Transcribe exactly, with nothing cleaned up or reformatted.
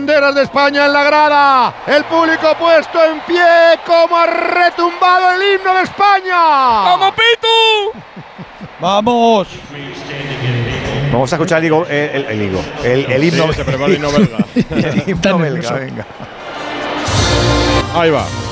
banderas de España en la grada. El público puesto en pie, como ha retumbado el himno de España. ¡Vamos, Pitu! ¡Vamos! Vamos a escuchar el, higo, el, el, el, higo, el, el himno. Sí, se prepara el himno belga. El himno belga, venga. Ahí va.